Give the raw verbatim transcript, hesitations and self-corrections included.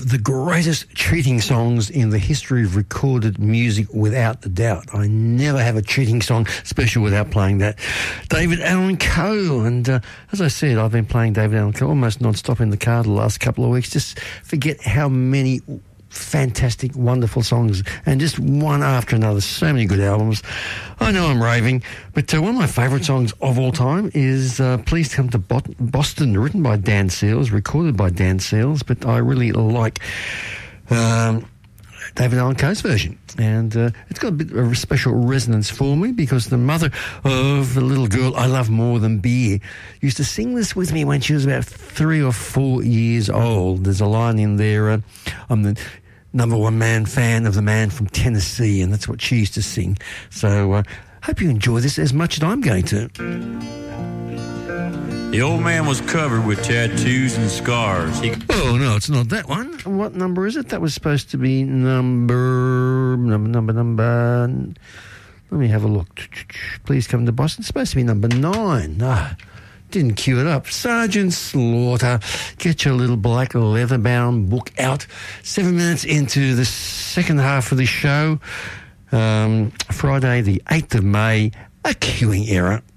of the greatest cheating songs in the history of recorded music, without a doubt. I never have a cheating song special without playing that. David Allan Coe. And uh, as I said, I've been playing David Allan Coe almost non-stop in the car the last couple of weeks. Just forget how many fantastic, wonderful songs, and just one after another. So many good albums. I know I'm raving, but uh, one of my favourite songs of all time is uh, Please Come to Bo- Boston, written by Dan Seals, recorded by Dan Seals, but I really like um, David Allan Coe's version. And uh, it's got a bit of a special resonance for me because the mother of the little girl I love more than beer used to sing this with me when she was about three or four years old. There's a line in there, uh, I'm the number one man fan of the man from Tennessee, and that's what she used to sing. So I uh, hope you enjoy this as much as I'm going to. The old man was covered with tattoos and scars. He... Oh, no, it's not that one. What number is it? That was supposed to be number, number, number, number. Let me have a look. Please Come to Boston. It's supposed to be number nine. Ah, didn't cue it up. Sergeant Slaughter, get your little black leather-bound book out. Seven minutes into the second half of the show. Um, Friday, the eighth of May, a queuing error.